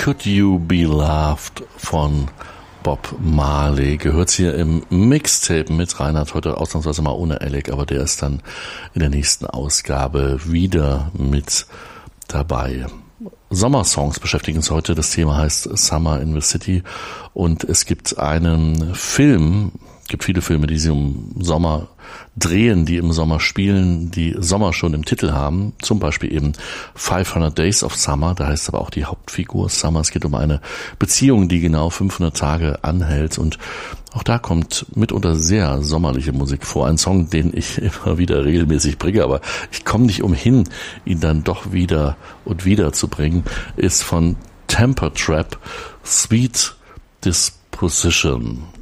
Could You Be Loved von Bob Marley. Gehört hier im Mixtape mit Reinhard, heute ausnahmsweise mal ohne Alec, aber der ist dann in der nächsten Ausgabe wieder mit dabei. Sommersongs beschäftigen uns heute. Das Thema heißt Summer in the City und es gibt einen Film, gibt viele Filme, die sich um Sommer drehen, die im Sommer spielen, die Sommer schon im Titel haben. Zum Beispiel eben 500 Days of Summer, da heißt aber auch die Hauptfigur Summer. Es geht um eine Beziehung, die genau 500 Tage anhält und auch da kommt mitunter sehr sommerliche Musik vor. Ein Song, den ich immer wieder regelmäßig bringe, aber ich komme nicht umhin, ihn dann doch wieder und wieder zu bringen, ist von Temper Trap, Sweet Disposition.